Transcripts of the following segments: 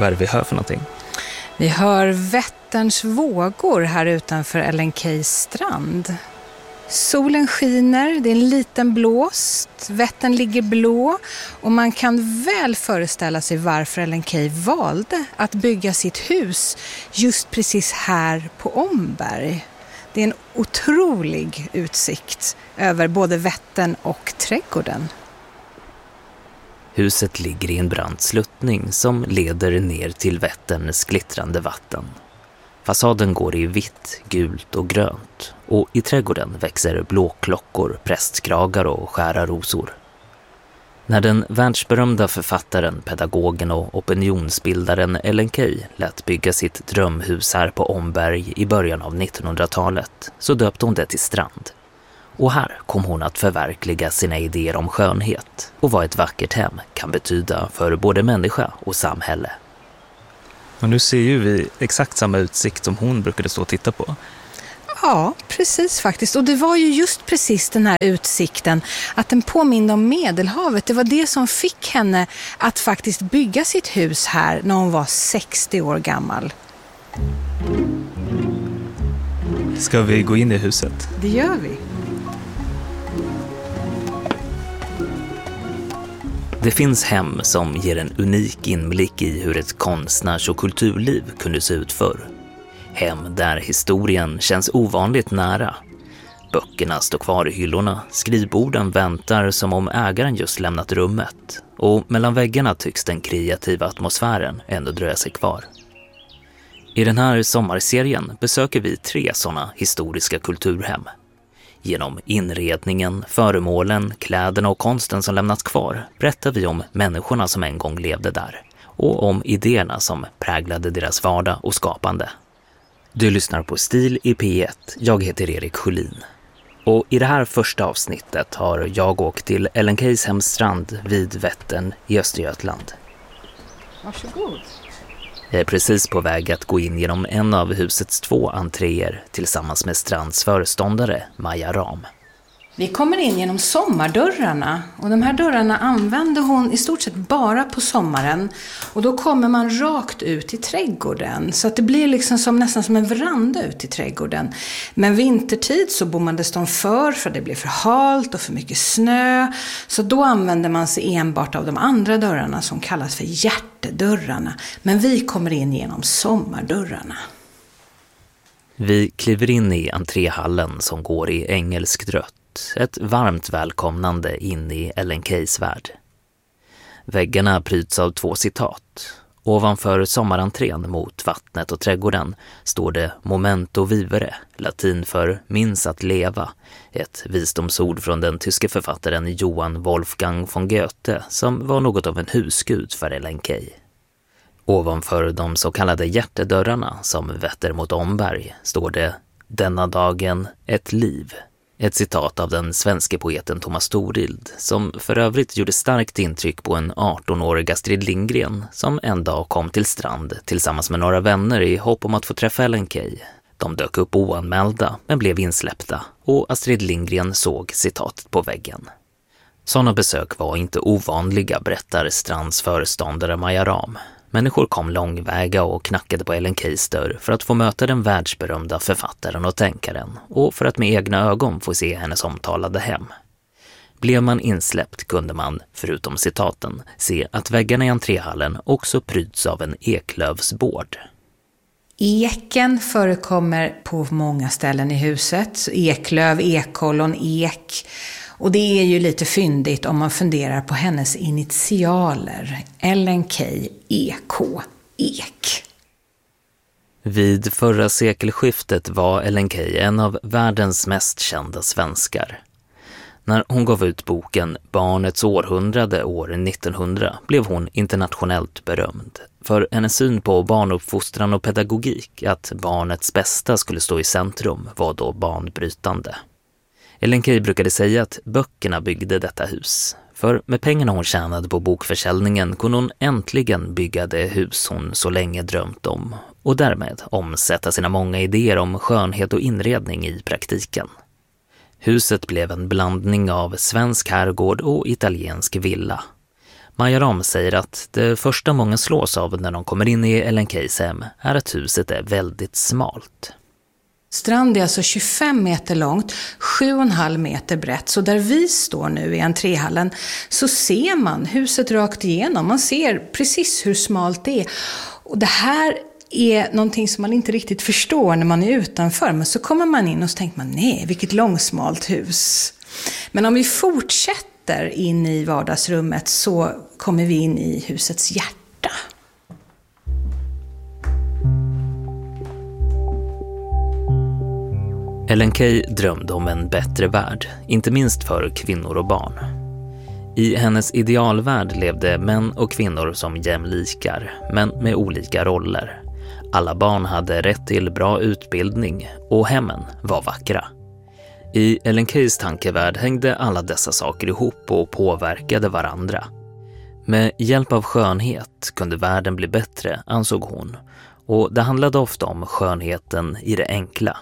Vad är det vi hör för någonting? Vi hör Vätterns vågor här utanför Ellen Keys strand. Solen skiner, det är en liten blåst, Vättern ligger blå och man kan väl föreställa sig varför Ellen Key valde att bygga sitt hus just precis här på Omberg. Det är en otrolig utsikt över både Vättern och trädgården. Huset ligger i en brant sluttning som leder ner till Vätterns glittrande vatten. Fasaden går i vitt, gult och grönt och i trädgården växer blåklockor, prästkragar och skära rosor. När den världsberömda författaren, pedagogen och opinionsbildaren Ellen Key lät bygga sitt drömhus här på Omberg i början av 1900-talet så döpte hon det till Strand. Och här kom hon att förverkliga sina idéer om skönhet och vad ett vackert hem kan betyda för både människa och samhälle. Och nu ser ju vi exakt samma utsikt som hon brukade stå och titta på. Ja, precis faktiskt. Och det var ju just precis den här utsikten att den påminner om Medelhavet. Det var det som fick henne att faktiskt bygga sitt hus här när hon var 60 år gammal. Ska vi gå in i huset? Det gör vi. Det finns hem som ger en unik inblick i hur ett konstnärs- och kulturliv kunde se ut förr. Hem där historien känns ovanligt nära. Böckerna står kvar i hyllorna, skrivborden väntar som om ägaren just lämnat rummet och mellan väggarna tycks den kreativa atmosfären ändå dröja sig kvar. I den här sommarserien besöker vi 3 sådana historiska kulturhem. Genom inredningen, föremålen, kläderna och konsten som lämnats kvar berättar vi om människorna som en gång levde där och om idéerna som präglade deras vardag och skapande. Du lyssnar på Stil i P1, jag heter Erik Sjölin. Och i det här första avsnittet har jag åkt till Ellen Keys hemstrand vid Vättern i Östergötland. Varsågod. Jag är precis på väg att gå in genom en av husets 2 entréer tillsammans med strands föreståndare Maja Ram. Vi kommer in genom sommardörrarna och de här dörrarna använder hon i stort sett bara på sommaren och då kommer man rakt ut i trädgården så att det blir liksom nästan som en veranda ut i trädgården. Men vintertid så bommades de för det blev för halt och för mycket snö så då använder man sig enbart av de andra dörrarna som kallas för hjärtedörrarna. Men vi kommer in genom sommardörrarna. Vi kliver in i entréhallen som går i engelskt rött. Ett varmt välkomnande in i Ellen Keys värld. Väggarna pryds av 2 citat. Ovanför sommarentrén mot vattnet och trädgården står det Momento vivere, latin för minns att leva, ett visdomsord från den tyske författaren Johann Wolfgang von Goethe som var något av en husgud för Ellen Key. Ovanför de så kallade hjärtedörrarna som vetter mot Omberg står det Denna dagen ett liv. Ett citat av den svenska poeten Thomas Storild som för övrigt gjorde starkt intryck på en 18-årig Astrid Lindgren som en dag kom till strand tillsammans med några vänner i hopp om att få träffa Ellen Key. De dök upp oanmälda men blev insläppta och Astrid Lindgren såg citatet på väggen. Sådana besök var inte ovanliga, berättar strands föreståndare Maja Ram. Människor kom långväga och knackade på Ellen Keys dörr för att få möta den världsberömda författaren och tänkaren och för att med egna ögon få se hennes omtalade hem. Blev man insläppt kunde man, förutom citaten, se att väggarna i entréhallen också pryds av en eklövsbord. Eken förekommer på många ställen i huset. Eklöv, ekollon, ek. Och det är ju lite fyndigt om man funderar på hennes initialer. Ellen Key, EK, ek. Vid förra sekelskiftet var Ellen Key en av världens mest kända svenskar. När hon gav ut boken Barnets århundrade år 1900 blev hon internationellt berömd. För hennes syn på barnuppfostran och pedagogik, att barnets bästa skulle stå i centrum, var då banbrytande. Ellen Key brukade säga att böckerna byggde detta hus. För med pengarna hon tjänade på bokförsäljningen kunde hon äntligen bygga det hus hon så länge drömt om och därmed omsätta sina många idéer om skönhet och inredning i praktiken. Huset blev en blandning av svensk herrgård och italiensk villa. Maja Ram säger att det första många slås av när de kommer in i Ellen Keys hem är att huset är väldigt smalt. Strand är alltså 25 meter långt, 7,5 meter brett. Så där vi står nu i entréhallen så ser man huset rakt igenom. Man ser precis hur smalt det är. Och det här är någonting som man inte riktigt förstår när man är utanför. Men så kommer man in och så tänker man, nej, vilket långsmalt hus. Men om vi fortsätter in i vardagsrummet så kommer vi in i husets hjärta. Ellen Key drömde om en bättre värld, inte minst för kvinnor och barn. I hennes idealvärld levde män och kvinnor som jämlikar, men med olika roller. Alla barn hade rätt till bra utbildning och hemmen var vackra. I Ellen Keys tankevärld hängde alla dessa saker ihop och påverkade varandra. Med hjälp av skönhet kunde världen bli bättre, ansåg hon, och det handlade ofta om skönheten i det enkla.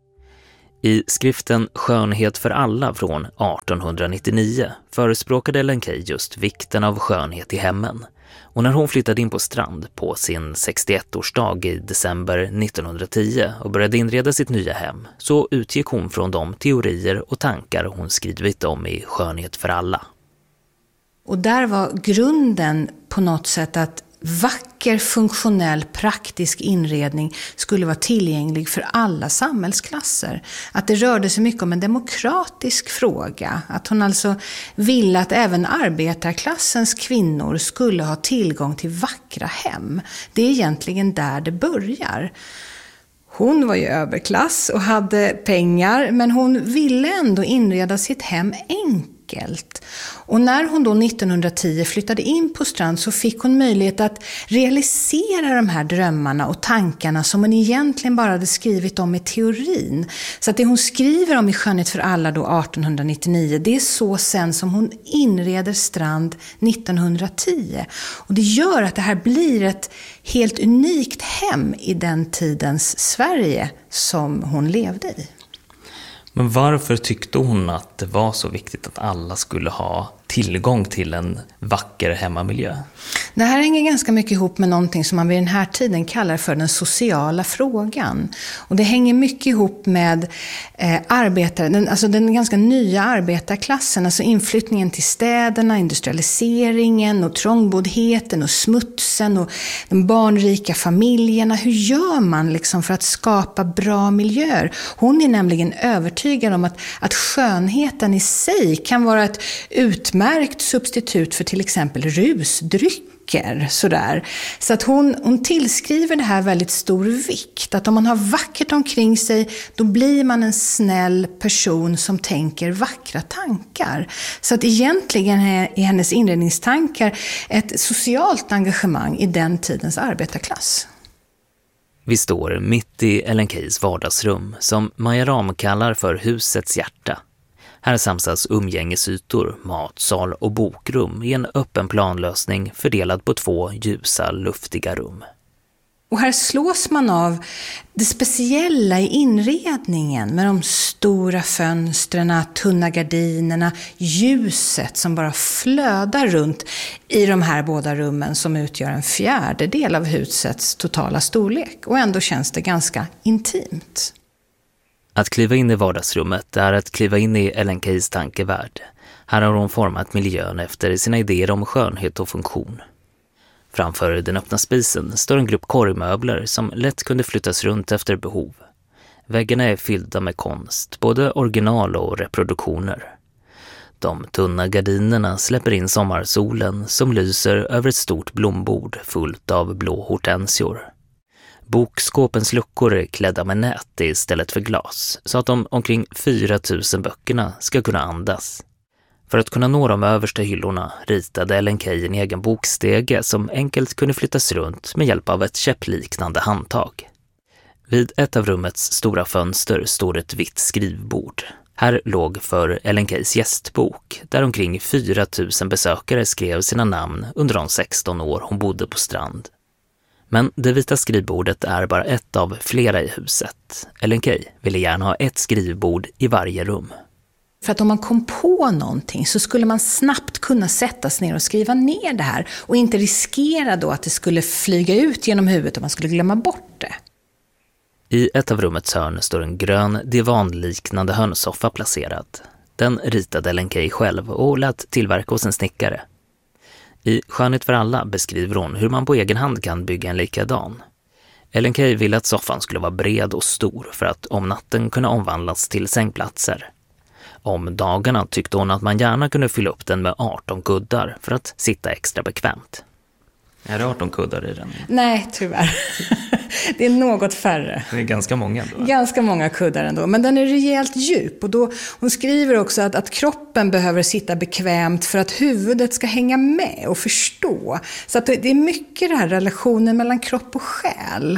I skriften Skönhet för alla från 1899 förespråkade Ellen Key just vikten av skönhet i hemmen. Och när hon flyttade in på Strand på sin 61-årsdag i december 1910 och började inreda sitt nya hem så utgick hon från de teorier och tankar hon skrivit om i Skönhet för alla. Och där var grunden på något sätt att vacker, funktionell, praktisk inredning skulle vara tillgänglig för alla samhällsklasser. Att det rörde sig mycket om en demokratisk fråga. Att hon alltså ville att även arbetarklassens kvinnor skulle ha tillgång till vackra hem. Det är egentligen där det börjar. Hon var ju överklass och hade pengar, men hon ville ändå inreda sitt hem enkelt. Och när hon då 1910 flyttade in på Strand så fick hon möjlighet att realisera de här drömmarna och tankarna som hon egentligen bara hade skrivit om i teorin. Så att det hon skriver om i Skönhet för alla då 1899, det är så sen som hon inreder Strand 1910. Och det gör att det här blir ett helt unikt hem i den tidens Sverige som hon levde i. Men varför tyckte hon att det var så viktigt att alla skulle ha tillgång till en vacker hemmamiljö? Det här hänger ganska mycket ihop med någonting som man vid den här tiden kallar för den sociala frågan. Och det hänger mycket ihop med den ganska nya arbetarklassen, alltså inflyttningen till städerna, industrialiseringen och trångboddheten och smutsen och de barnrika familjerna. Hur gör man liksom för att skapa bra miljöer? Hon är nämligen övertygad om att skönheten i sig kan vara ett utmärkt substitut för till exempel rusdryck. Sådär. Så att hon tillskriver det här väldigt stor vikt. Att om man har vackert omkring sig, då blir man en snäll person som tänker vackra tankar. Så att egentligen är hennes inredningstankar ett socialt engagemang i den tidens arbetarklass. Vi står mitt i Ellen Keys vardagsrum som Maja Ram kallar för husets hjärta. Här samsas umgängesytor, matsal och bokrum i en öppen planlösning fördelad på 2 ljusa, luftiga rum. Och här slås man av det speciella i inredningen med de stora fönstren, tunna gardinerna, ljuset som bara flödar runt i de här båda rummen som utgör en 1/4 av husets totala storlek. Och ändå känns det ganska intimt. Att kliva in i vardagsrummet är att kliva in i Ellen Keys tankevärld. Här har hon format miljön efter sina idéer om skönhet och funktion. Framför den öppna spisen står en grupp korgmöbler som lätt kunde flyttas runt efter behov. Väggarna är fyllda med konst, både original och reproduktioner. De tunna gardinerna släpper in sommarsolen som lyser över ett stort blombord fullt av blå hortensior. Bokskåpens luckor är klädda med nät istället för glas så att de omkring 4 000 böckerna ska kunna andas. För att kunna nå de översta hyllorna ritade Ellen Key en egen bokstege som enkelt kunde flyttas runt med hjälp av ett käppliknande handtag. Vid ett av rummets stora fönster står ett vitt skrivbord. Här låg för Ellen Keys gästbok där omkring 4 000 besökare skrev sina namn under de 16 år hon bodde på Strand. Men det vita skrivbordet är bara ett av flera i huset. Ellen Key ville gärna ha ett skrivbord i varje rum. För att om man kom på någonting så skulle man snabbt kunna sätta sig ner och skriva ner det här. Och inte riskera då att det skulle flyga ut genom huvudet och man skulle glömma bort det. I ett av rummets hörn står en grön, divanliknande hörnsoffa placerad. Den ritade Ellen Key själv och lät tillverka hos en snickare. I Skönhet för alla beskriver hon hur man på egen hand kan bygga en likadan. Ellen Key ville att soffan skulle vara bred och stor för att om natten kunna omvandlas till sängplatser. Om dagarna tyckte hon att man gärna kunde fylla upp den med 18 kuddar för att sitta extra bekvämt. Är det 18 kuddar i den? Nej, tyvärr. Det är något färre. Det är ganska många ändå. Ganska många kuddar ändå. Men den är rejält djup. Och då, hon skriver också att kroppen behöver sitta bekvämt för att huvudet ska hänga med och förstå. Så att det är mycket det här relationen mellan kropp och själ.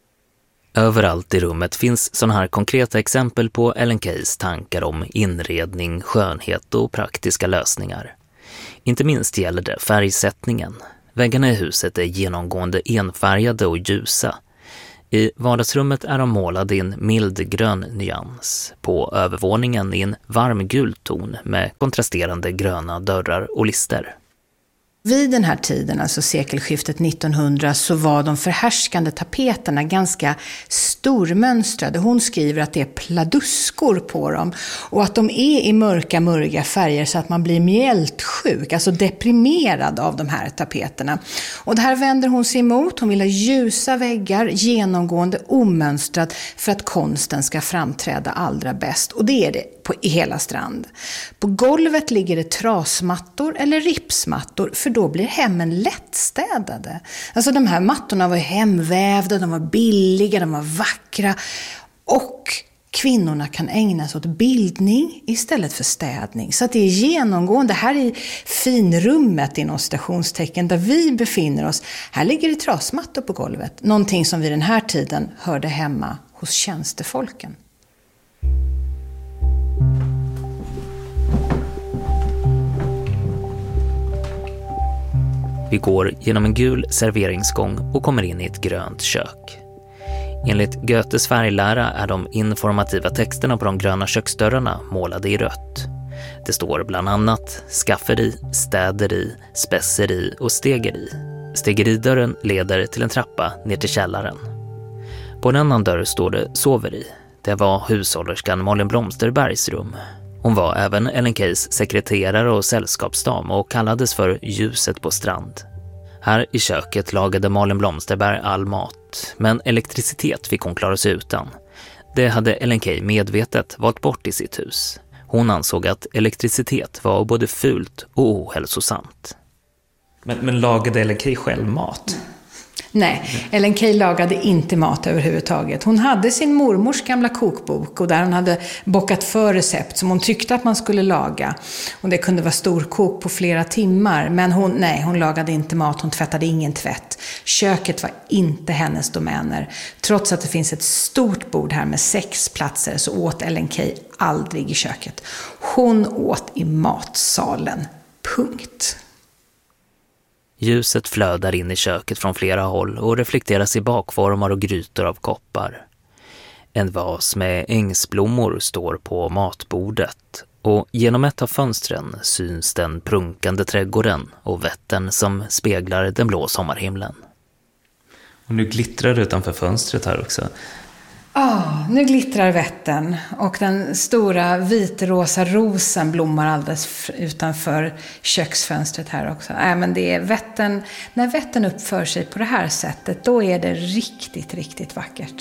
Överallt i rummet finns sådana här konkreta exempel på Ellen Keys tankar om inredning, skönhet och praktiska lösningar. Inte minst gäller det färgsättningen. Väggarna i huset är genomgående enfärgade och ljusa. I vardagsrummet är de målade i en mild grön nyans. På övervåningen i en varm gul ton med kontrasterande gröna dörrar och lister. Vid den här tiden, alltså sekelskiftet 1900, så var de förhärskande tapeterna ganska stormönstrade. Hon skriver att det är pladuskor på dem och att de är i mörka färger så att man blir mjältsjuk, alltså deprimerad av de här tapeterna. Och det här vänder hon sig emot. Hon vill ha ljusa väggar, genomgående omönstrat för att konsten ska framträda allra bäst. Och det är det i hela Strand. På golvet ligger det trasmattor eller ripsmattor, för då blir hemmen lättstädade. Alltså de här mattorna var hemvävda, de var billiga, de var vackra. Och kvinnorna kan ägna sig åt bildning istället för städning. Så att det är genomgående. Här i finrummet inom stationstecken där vi befinner oss, här ligger det trasmattor på golvet. Någonting som vid den här tiden hörde hemma hos tjänstefolken. Vi går genom en gul serveringsgång och kommer in i ett grönt kök. Enligt Goethes färglära är de informativa texterna på de gröna köksdörrarna målade i rött. Det står bland annat skafferi, städeri, spesseri och stegeri. Stegeridörren leder till en trappa ner till källaren. På en annan dörr står det soveri. Det var hushållerskan Malin Blomsterbergs rum. Hon var även Ellen Keys sekreterare och sällskapsdam och kallades för ljuset på Strand. Här i köket lagade Malin Blomsterberg all mat, men elektricitet fick hon klara sig utan. Det hade Ellen Key medvetet valt bort i sitt hus. Hon ansåg att elektricitet var både fult och ohälsosamt. Men lagade Ellen Key själv mat? Nej, Ellen Key lagade inte mat överhuvudtaget. Hon hade sin mormors gamla kokbok och där hon hade bockat för recept som hon tyckte att man skulle laga. Och det kunde vara storkok på flera timmar. Men hon lagade inte mat, hon tvättade ingen tvätt. Köket var inte hennes domäner. Trots att det finns ett stort bord här med 6 platser så åt Ellen Key aldrig i köket. Hon åt i matsalen. Punkt. Ljuset flödar in i köket från flera håll och reflekteras i bakformar och grytor av koppar. En vas med ängsblommor står på matbordet och genom ett av fönstren syns den prunkande trädgården och Vättern som speglar den blå sommarhimlen. Och nu glittrar det utanför fönstret här också. Nu glittrar Vättern och den stora vitrosa rosen blommar alldeles utanför köksfönstret här också. Men det är Vättern, när Vättern uppför sig på det här sättet, då är det riktigt, riktigt vackert.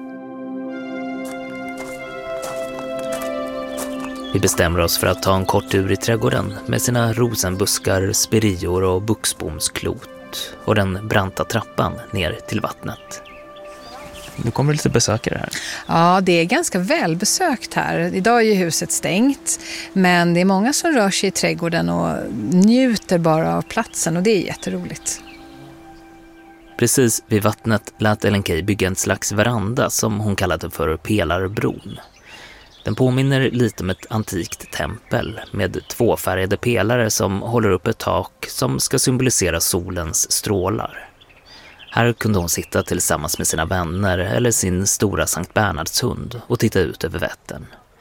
Vi bestämmer oss för att ta en kort tur i trädgården med sina rosenbuskar, spirior och buxbomsklot och den branta trappan ner till vattnet. Nu kommer lite besökare här. Ja, det är ganska välbesökt här. Idag är ju huset stängt, men det är många som rör sig i trädgården och njuter bara av platsen och det är jätteroligt. Precis vid vattnet lät Ellen Key bygga en slags veranda som hon kallade för pelarbron. Den påminner lite om ett antikt tempel med 2-färgade pelare som håller upp ett tak som ska symbolisera solens strålar. Här kunde hon sitta tillsammans med sina vänner eller sin stora Sankt Bernhards hund och titta ut över Vättern.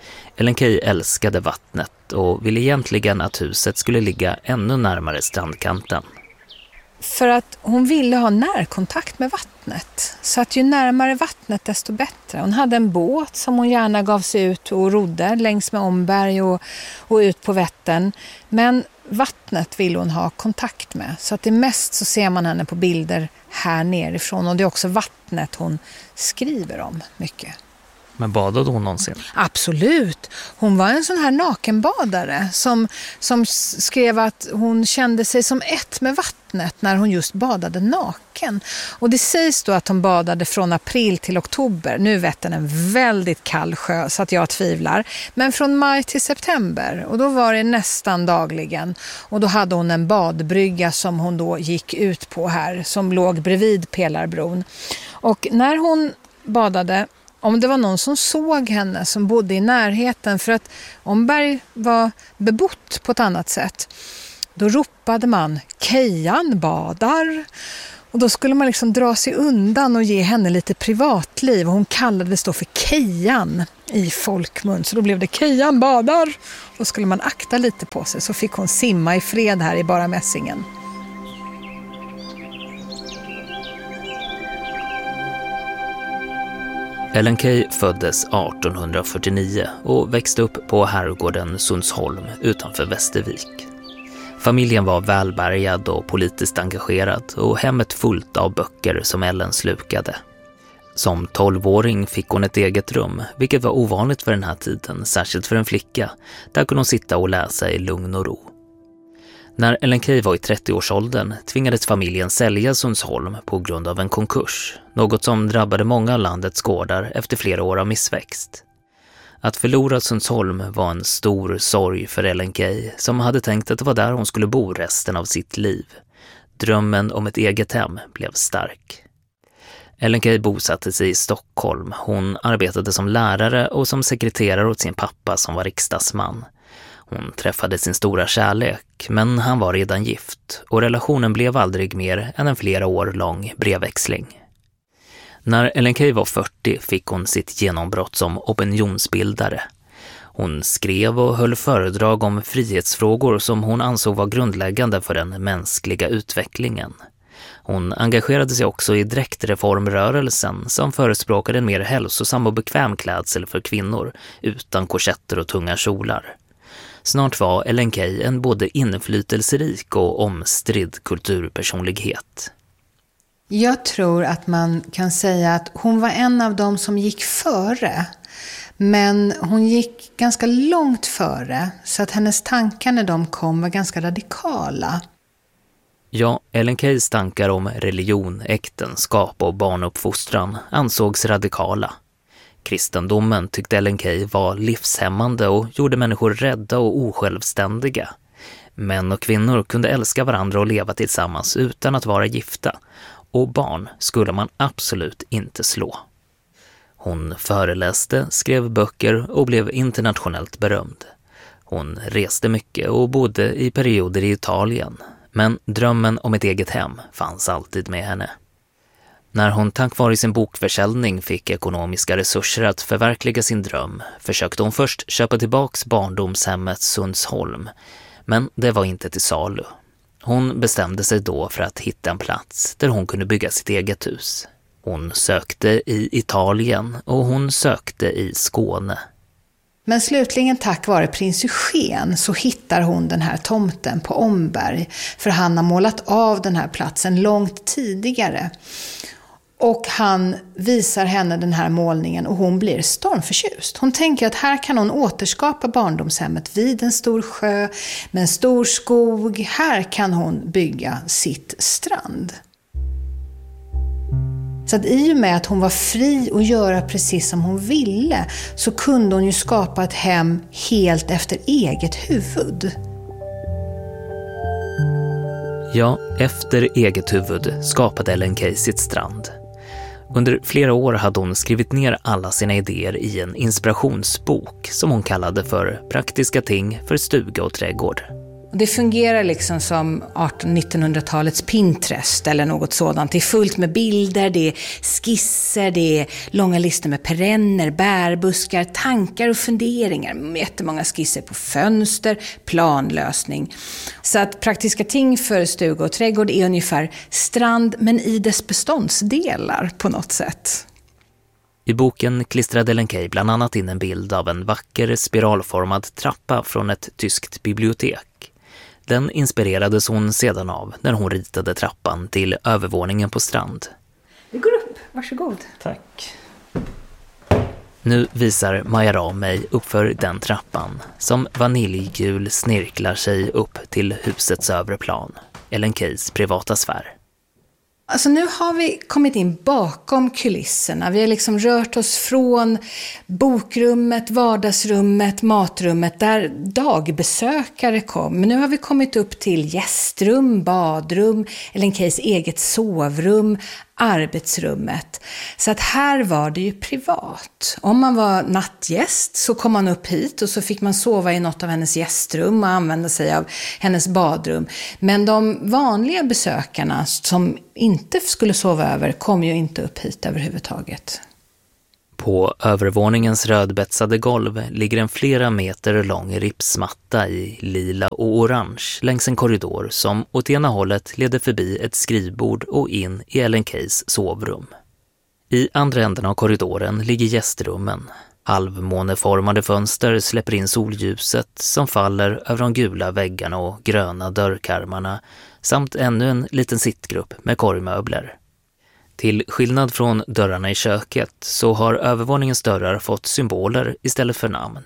Ellen Key älskade vattnet och ville egentligen att huset skulle ligga ännu närmare strandkanten. För att hon ville ha närkontakt med vattnet. Så att ju närmare vattnet desto bättre. Hon hade en båt som hon gärna gav sig ut och rodde längs med Omberg och ut på Vättern. Men vattnet vill hon ha kontakt med. Så att det mest så ser man henne på bilder här nerifrån. Och det är också vattnet hon skriver om mycket. Men badade hon någonsin? Absolut. Hon var en sån här nakenbadare som skrev att hon kände sig som ett med vattnet när hon just badade naken. Och det sägs då att hon badade från april till oktober. Nu är Vättern en väldigt kall sjö så att jag tvivlar. Men från maj till september. Och då var det nästan dagligen. Och då hade hon en badbrygga som hon då gick ut på här. Som låg bredvid Pelarbron. Och när hon badade, om det var någon som såg henne som bodde i närheten, för att Omberg var bebott på ett annat sätt, då ropade man Kejan badar. Och då skulle man liksom dra sig undan och ge henne lite privatliv. Och hon kallades då för Kejan i folkmun. Så då blev det Kejan badar. Då skulle man akta lite på sig, så fick hon simma i fred här i bara Mässingen. Ellen Key föddes 1849 och växte upp på herrgården Sundsholm utanför Västervik. Familjen var välbärgad och politiskt engagerad och hemmet fullt av böcker som Ellen slukade. Som 12-åring fick hon ett eget rum, vilket var ovanligt för den här tiden, särskilt för en flicka. Där kunde hon sitta och läsa i lugn och ro. När Ellen Key var i 30-årsåldern tvingades familjen sälja Sundsholm på grund av en konkurs, något som drabbade många av landets gårdar efter flera år av missväxt. Att förlora Sundsholm var en stor sorg för Ellen Key, som hade tänkt att det var där hon skulle bo resten av sitt liv. Drömmen om ett eget hem blev stark. Ellen Key bosatte sig i Stockholm. Hon arbetade som lärare och som sekreterare åt sin pappa som var riksdagsman. Hon träffade sin stora kärlek, men han var redan gift och relationen blev aldrig mer än en flera år lång brevväxling. När Ellen Key var 40 fick hon sitt genombrott som opinionsbildare. Hon skrev och höll föredrag om frihetsfrågor som hon ansåg var grundläggande för den mänskliga utvecklingen. Hon engagerade sig också i dräktreformrörelsen som förespråkade en mer hälsosam och bekväm klädsel för kvinnor utan korsetter och tunga kjolar. Snart var Ellen Key en både inflytelserik och omstridd kulturpersonlighet. Jag tror att man kan säga att hon var en av dem som gick före. Men hon gick ganska långt före, så att hennes tankar när de kom var ganska radikala. Ja, Ellen Keys tankar om religion, äktenskap och barnuppfostran ansågs radikala. Kristendomen tyckte Ellen Key var livshämmande och gjorde människor rädda och osjälvständiga. Män och kvinnor kunde älska varandra och leva tillsammans utan att vara gifta. Och barn skulle man absolut inte slå. Hon föreläste, skrev böcker och blev internationellt berömd. Hon reste mycket och bodde i perioder i Italien. Men drömmen om ett eget hem fanns alltid med henne. När hon tack vare sin bokförsäljning fick ekonomiska resurser att förverkliga sin dröm försökte hon först köpa tillbaks barndomshemmet Sundsholm. Men det var inte till salu. Hon bestämde sig då för att hitta en plats där hon kunde bygga sitt eget hus. Hon sökte i Italien och hon sökte i Skåne. Men slutligen tack vare prins Eugen så hittar hon den här tomten på Omberg. För han har målat av den här platsen långt tidigare. Och han visar henne den här målningen och hon blir stormförtjust. Hon tänker att här kan hon återskapa barndomshemmet vid en stor sjö med en stor skog. Här kan hon bygga sitt strand. Så att i och med att hon var fri att göra precis som hon ville så kunde hon ju skapa ett hem helt efter eget huvud. Ja, efter eget huvud skapade Ellen Key sitt strand. Under flera år hade hon skrivit ner alla sina idéer i en inspirationsbok som hon kallade för Praktiska ting för stuga och trädgård. Och det fungerar liksom som 1800-1900-talets Pinterest eller något sådant. Det är fullt med bilder, det är skisser, det är långa listor med perenner, bärbuskar, tankar och funderingar. Jättemånga skisser på fönster, planlösning. Så att praktiska ting för stuga och trädgård är ungefär strand men i dess beståndsdelar på något sätt. I boken klistrade Ellen Key bland annat in en bild av en vacker spiralformad trappa från ett tyskt bibliotek. Den inspirerades hon sedan av när hon ritade trappan till övervåningen på strand. Vi går upp, varsågod. Tack. Nu visar Maja Ram mig uppför den trappan som vaniljgul snirklar sig upp till husets övre plan, Ellen Keys privata sfär. Alltså nu har vi kommit in bakom kulisserna. Vi har liksom rört oss från bokrummet, vardagsrummet, matrummet där dagbesökare kom. Men nu har vi kommit upp till gästrum, badrum, Ellen Keys eget sovrum, arbetsrummet. Så att här var det ju privat. Om man var nattgäst så kom man upp hit och så fick man sova i något av hennes gästrum och använda sig av hennes badrum. Men de vanliga besökarna som inte skulle sova över kom ju inte upp hit överhuvudtaget. På övervåningens rödbetsade golv ligger en flera meter lång ripsmatta i lila och orange längs en korridor som åt ena hållet leder förbi ett skrivbord och in i Ellen Keys sovrum. I andra änden av korridoren ligger gästrummen. Halvmåneformade fönster släpper in solljuset som faller över de gula väggarna och gröna dörrkarmarna samt ännu en liten sittgrupp med korgmöbler. Till skillnad från dörrarna i köket så har övervåningens dörrar fått symboler istället för namn.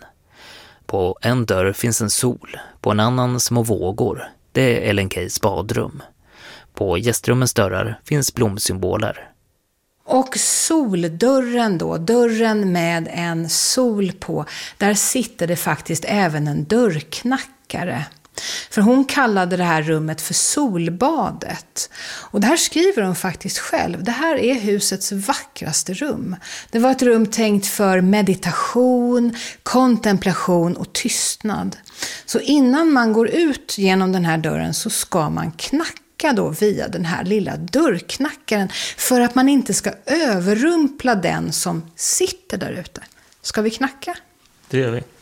På en dörr finns en sol, på en annan små vågor. Det är Ellen Keys badrum. På gästrummens dörrar finns blomsymboler. Och soldörren då, dörren med en sol på, där sitter det faktiskt även en dörrknackare. För hon kallade det här rummet för solbadet. Och det här skriver hon faktiskt själv. Det här är husets vackraste rum. Det var ett rum tänkt för meditation, kontemplation och tystnad. Så innan man går ut genom den här dörren så ska man knacka då via den här lilla dörrknackaren för att man inte ska överrumpla den som sitter där ute. Ska vi knacka? Det gör vi.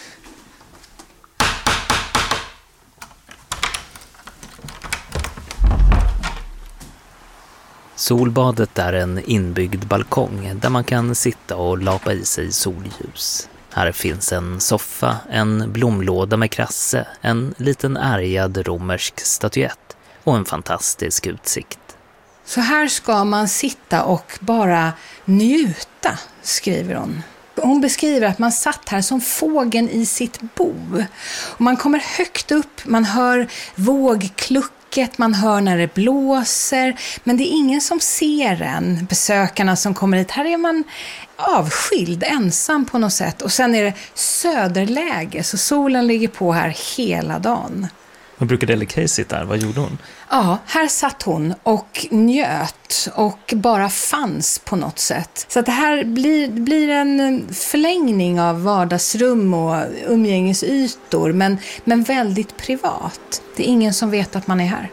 Solbadet är en inbyggd balkong där man kan sitta och lapa i sig solljus. Här finns en soffa, en blomlåda med krasse, en liten ärgad romersk statyett och en fantastisk utsikt. Så här ska man sitta och bara njuta, skriver hon. Hon beskriver att man satt här som fågeln i sitt bo. Och man kommer högt upp, man hör vågklucket, man hör när det blåser. Men det är ingen som ser en, besökarna som kommer hit. Här är man avskild, ensam på något sätt. Och sen är det söderläge, så solen ligger på här hela dagen. Vad brukade Ellen Key sitta här? Vad gjorde hon? Ja, här satt hon och njöt och bara fanns på något sätt. Så att det här blir en förlängning av vardagsrum och umgängesytor, men väldigt privat. Det är ingen som vet att man är här.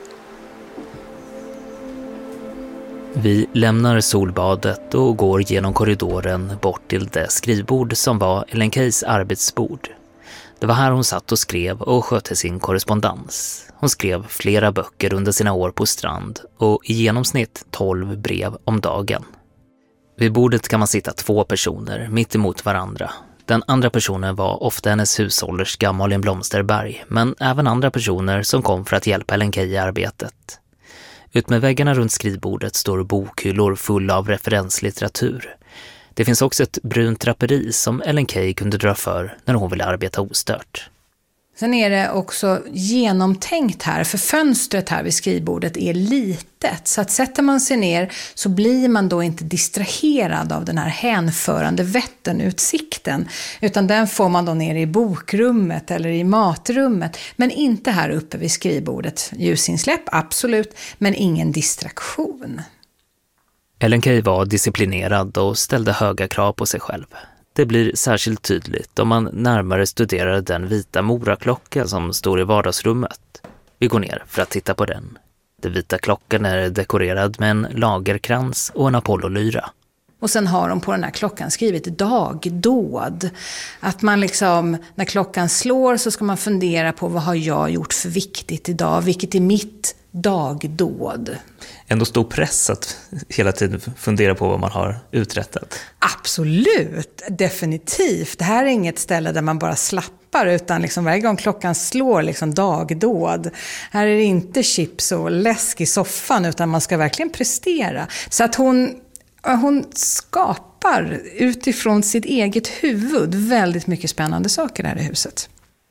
Vi lämnar solbadet och går genom korridoren bort till det skrivbord som var Ellen Keys arbetsbord. Det var här hon satt och skrev och skötte sin korrespondens. Hon skrev flera böcker under sina år på strand och i genomsnitt 12 brev om dagen. Vid bordet kan man sitta 2 personer mitt emot varandra. Den andra personen var ofta hennes hushållerska Malin Blomsterberg, men även andra personer som kom för att hjälpa Ellen Key i arbetet. Utmed väggarna runt skrivbordet står bokhyllor fulla av referenslitteratur. Det finns också ett brunt draperi som Ellen Key kunde dra för när hon ville arbeta ostört. Sen är det också genomtänkt här, för fönstret här vid skrivbordet är litet. Så att sätter man sig ner så blir man då inte distraherad av den här hänförande Vätternutsikten. Utan den får man då ner i bokrummet eller i matrummet. Men inte här uppe vid skrivbordet. Ljusinsläpp, absolut, men ingen distraktion. Ellen Key var disciplinerad och ställde höga krav på sig själv. Det blir särskilt tydligt om man närmare studerar den vita moraklocka som står i vardagsrummet. Vi går ner för att titta på den. Den vita klockan är dekorerad med en lagerkrans och en Apollo-lyra. Och sen har de på den här klockan skrivit dagdåd. Att man liksom, när klockan slår så ska man fundera på vad har jag gjort för viktigt idag? Vilket är mitt dagdåd? Ändå stor press att hela tiden fundera på vad man har uträttat. Absolut, definitivt. Det här är inget ställe där man bara slappar, utan liksom varje gång klockan slår liksom dagdåd. Här är det inte chips och läsk i soffan, utan man ska verkligen prestera. Så att hon skapar utifrån sitt eget huvud väldigt mycket spännande saker här i huset.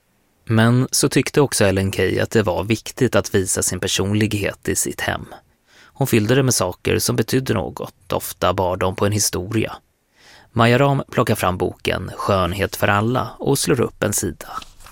Men så tyckte också Ellen Key att det var viktigt att visa sin personlighet i sitt hem. Hon fyllde det med saker som betydde något, ofta bar de på en historia. Maja Ram plockar fram boken Skönhet för alla och slår upp en sida.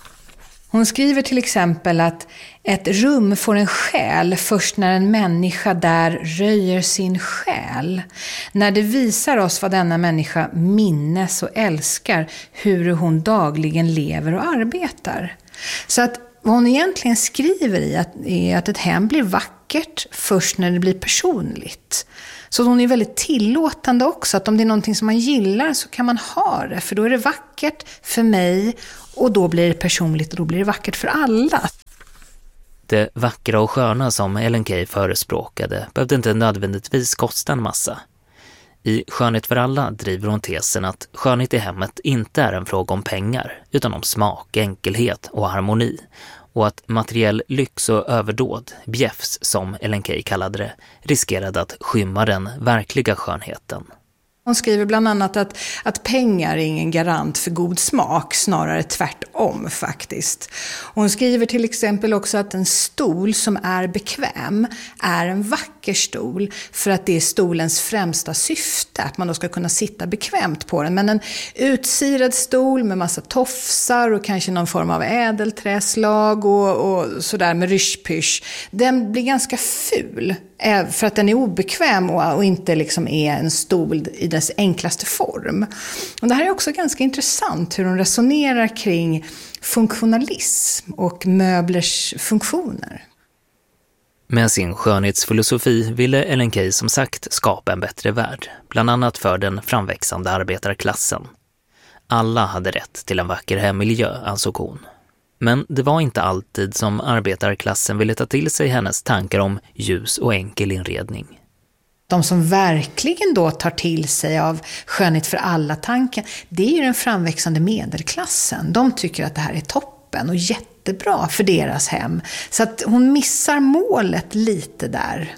Hon skriver till exempel att ett rum får en själ först när en människa där röjer sin själ. När det visar oss vad denna människa minnes och älskar, hur hon dagligen lever och arbetar. Så att vad hon egentligen skriver är att ett hem blir vackert först när det blir personligt. Så hon är väldigt tillåtande också, att om det är någonting som man gillar så kan man ha det. För då är det vackert för mig och då blir det personligt och då blir det vackert för alla. Det vackra och sköna som Ellen Key förespråkade behövde inte nödvändigtvis kosta en massa. I Skönhet för alla driver hon tesen att skönhet i hemmet inte är en fråga om pengar utan om smak, enkelhet och harmoni. Och att materiell lyx och överdåd, bjäfs som Ellen Key kallade det, riskerade att skymma den verkliga skönheten. Hon skriver bland annat att pengar är ingen garant för god smak, snarare tvärtom faktiskt. Hon skriver till exempel också att en stol som är bekväm är en vacker stol för att det är stolens främsta syfte, att man då ska kunna sitta bekvämt på den. Men en utsirad stol med massa tofsar och kanske någon form av ädelträslag och sådär med ryschpysch, den blir ganska ful. För att den är obekväm och inte liksom är en stol i dess enklaste form. Och det här är också ganska intressant hur hon resonerar kring funktionalism och möblers funktioner. Med sin skönhetsfilosofi ville Ellen Key som sagt skapa en bättre värld, bland annat för den framväxande arbetarklassen. Alla hade rätt till en vacker hemmiljö, ansåg hon. Men det var inte alltid som arbetarklassen ville ta till sig hennes tankar om ljus och enkel inredning. De som verkligen då tar till sig av skönhet för alla tanken, det är ju den framväxande medelklassen. De tycker att det här är toppen och jättebra för deras hem. Så att hon missar målet lite där.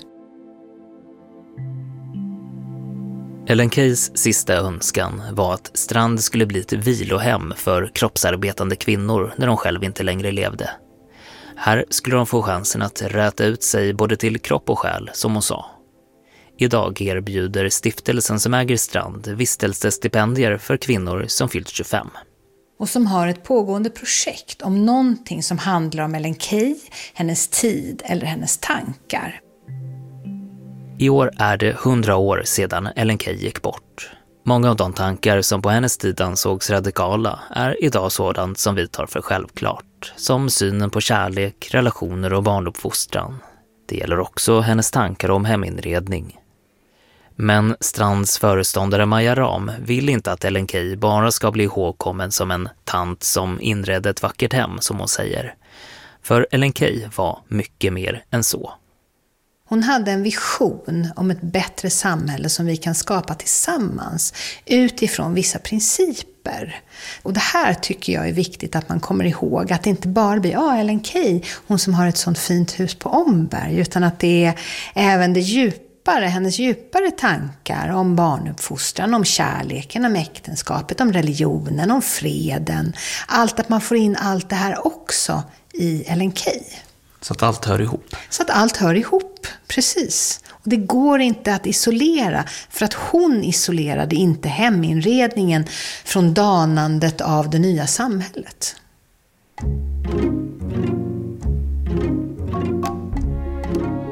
Ellen Keys sista önskan var att Strand skulle bli ett vilohem för kroppsarbetande kvinnor när de själv inte längre levde. Här skulle de få chansen att räta ut sig både till kropp och själ, som hon sa. Idag erbjuder stiftelsen som äger Strand vistelsestipendier för kvinnor som fyllt 25. Och som har ett pågående projekt om någonting som handlar om Ellen Key, hennes tid eller hennes tankar. I år är det 100 år sedan Ellen Key gick bort. Många av de tankar som på hennes tid ansågs radikala är idag sådant som vi tar för självklart. Som synen på kärlek, relationer och barnuppfostran. Det gäller också hennes tankar om heminredning. Men Strands föreståndare Maja Ram vill inte att Ellen Key bara ska bli ihågkommen som en tant som inredde ett vackert hem, som hon säger. För Ellen Key var mycket mer än så. Hon hade en vision om ett bättre samhälle som vi kan skapa tillsammans utifrån vissa principer. Och det här tycker jag är viktigt att man kommer ihåg. Att det inte bara blir Ellen Key, hon som har ett sånt fint hus på Omberg, utan att det är även det djupare, hennes djupare tankar om barnuppfostran, om kärleken, om äktenskapet, om religionen, om freden. Allt, att man får in allt det här också i Ellen Key. Så att allt hör ihop. Så att allt hör ihop, precis. Och det går inte att isolera, för att hon isolerade inte heminredningen från danandet av det nya samhället.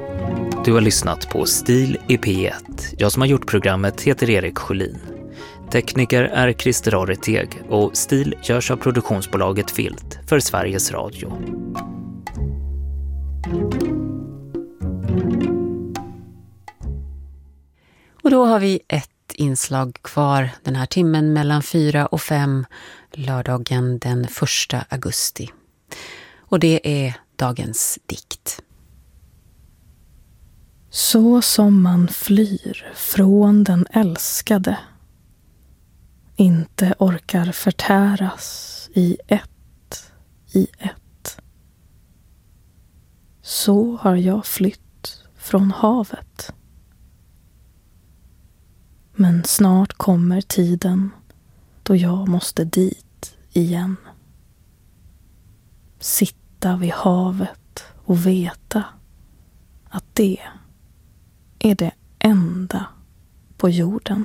Du har lyssnat på Stil i P1. Jag som har gjort programmet heter Erik Sjölin. Tekniker är Christer Arreteg och stil görs av produktionsbolaget Filt för Sveriges Radio. Och då har vi ett inslag kvar den här timmen mellan 4 och 5, lördagen den 1 augusti. Och det är dagens dikt. Så som man flyr från den älskade, inte orkar förtäras i ett. Så har jag flytt från havet. Men snart kommer tiden då jag måste dit igen. Sitta vid havet och veta att det är det enda på jorden.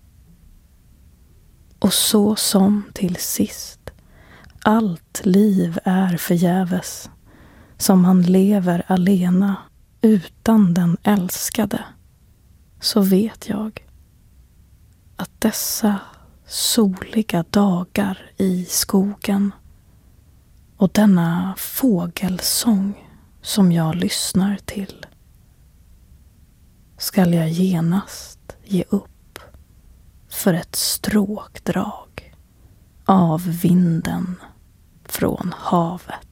Och så som till sist allt liv är förgäves, som man lever alena utan den älskade, så vet jag att dessa soliga dagar i skogen och denna fågelsång som jag lyssnar till skall jag genast ge upp för ett stråkdrag av vinden från havet.